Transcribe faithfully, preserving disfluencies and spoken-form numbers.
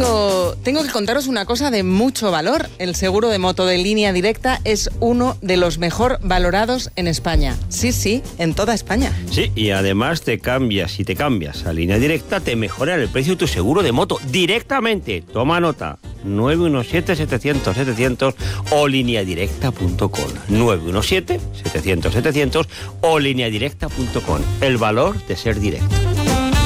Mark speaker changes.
Speaker 1: tengo, tengo que contaros una cosa de mucho valor. El seguro de moto de Línea Directa es uno de los mejor valorados en España. Sí, sí, en toda España.
Speaker 2: Sí, y además te cambias, si te cambias a Línea Directa, te mejoran el precio de tu seguro de moto directamente. Toma nota, nueve uno siete, setecientos, setecientos o lineadirecta punto com. nueve uno siete, setecientos, setecientos o lineadirecta punto com. El valor de ser directo.